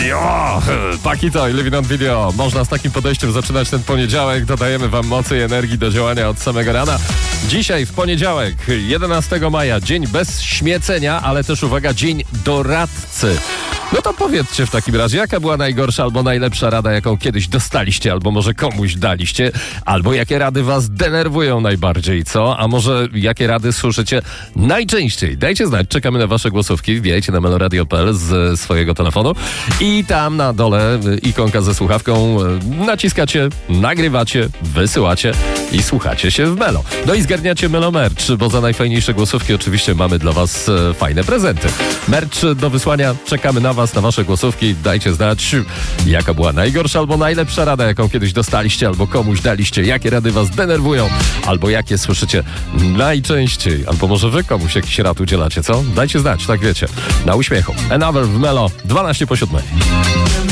Pakito i Living on Video. Można z takim podejściem zaczynać ten poniedziałek. Dodajemy wam mocy i energii do działania od samego rana. Dzisiaj w poniedziałek, 11 maja, dzień bez śmiecenia, ale też uwaga, dzień doradcy. No to powiedzcie w takim razie, jaka była najgorsza albo najlepsza rada, jaką kiedyś dostaliście, albo może komuś daliście, albo jakie rady was denerwują najbardziej, co? A może jakie rady słyszycie najczęściej? Dajcie znać, czekamy na wasze głosówki, wbijajcie na meloradio.pl z swojego telefonu i tam na dole ikonka ze słuchawką, naciskacie, nagrywacie, wysyłacie i słuchacie się w Melo. No i zgarniacie Melo Merch, bo za najfajniejsze głosówki oczywiście mamy dla was fajne prezenty. Merch do wysłania, czekamy na was, na wasze głosówki. Dajcie znać, jaka była najgorsza albo najlepsza rada, jaką kiedyś dostaliście, albo komuś daliście, jakie rady was denerwują, albo jakie słyszycie najczęściej, albo może wy komuś jakiś rad udzielacie, co? Dajcie znać, tak wiecie. Na uśmiechu. Another w Melo, 12 po 7.